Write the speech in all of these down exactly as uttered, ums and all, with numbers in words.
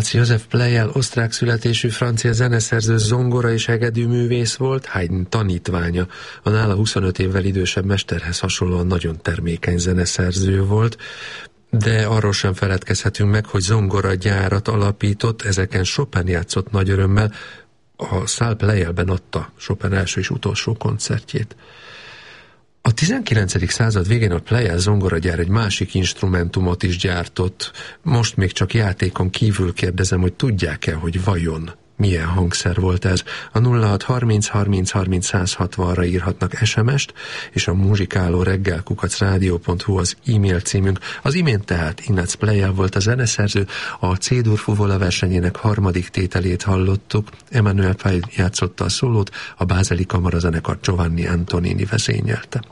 Franz Josef Pleyel osztrák születésű francia zeneszerző, zongora és hegedűművész volt, Haydn tanítványa. A nála huszonöt évvel idősebb mesterhez hasonlóan nagyon termékeny zeneszerző volt, de arról sem feledkezhetünk meg, hogy zongoragyárat alapított, ezeken Chopin játszott nagy örömmel, a Salle Pleyelben adta Chopin első és utolsó koncertjét. A tizenkilencedik század végén a Pleyel zongoragyár egy másik instrumentumot is gyártott. Most még csak játékon kívül kérdezem, hogy tudják-e, hogy vajon milyen hangszer volt ez? A nulla hat harminc harminc harminc száz hatvanra írhatnak es em est, és a muzsikáló reggel kukac rádió pont hu az e-mail címünk. Az imént tehát Ignác Pleyel volt a zeneszerző, a C-dur fuvola versenyének harmadik tételét hallottuk, Emmanuel Faye játszotta a szólót, a bázeli kamarazenekar Giovanni Antonini vezényelte.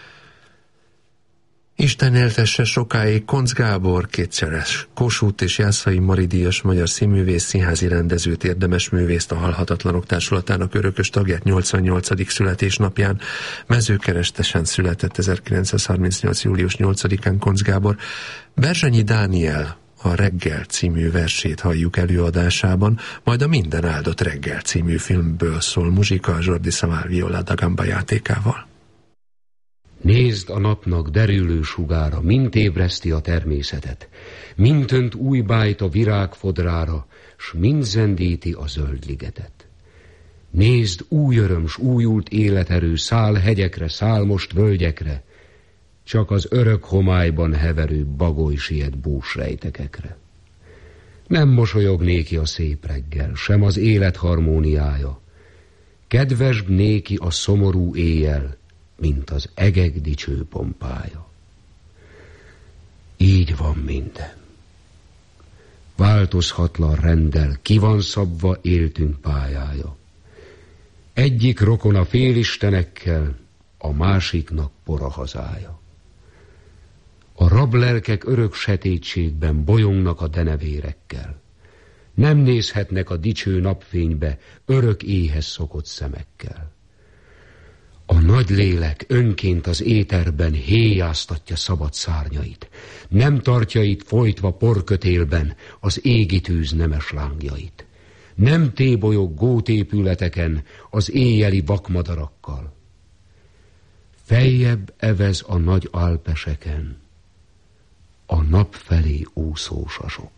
Isten éltesse sokáig Koncz Gábor, kétszeres Kossuth és Jászai Mari díjas magyar színművész, színházi rendezőt, érdemes művészt, a Halhatatlanok Társulatának örökös tagját nyolcvannyolcadik születésnapján. Mezőkerestesen született ezerkilencszázharmincnyolc. július nyolcadikán Koncz Gábor. Berzsenyi Dániel a Reggel című versét halljuk előadásában, majd a Minden áldott reggel című filmből szól muzsika Jordi Savall viola da gamba játékával. Nézd a napnak derülő sugára, mint ébreszti a természetet, mint önt új bájt a virágfodrára, s mind zendíti a zöld ligetet. Nézd, új öröm s újult életerő száll hegyekre, száll most völgyekre, csak az örök homályban heverő bagoly siet búsrejtekekre. Nem mosolyog néki a szép reggel, sem az élet harmóniája, kedvesbb néki a szomorú éjjel, mint az egek dicső pompája. Így van minden. Változhatlan renddel ki van szabva éltünk pályája. Egyik rokon a félistenekkel, a másiknak pora hazája. A rablelkek örök setétségben bolyongnak a denevérekkel. Nem nézhetnek a dicső napfénybe örök éhez szokott szemekkel. A nagy lélek önként az éterben héjáztatja szabad szárnyait, nem tartja itt folytva porkötélben az égi tűz nemes lángjait. Nem tébolyog gótépületeken az éjjeli vakmadarakkal. Feljebb evez a nagy alpeseken a nap felé úszó sasok.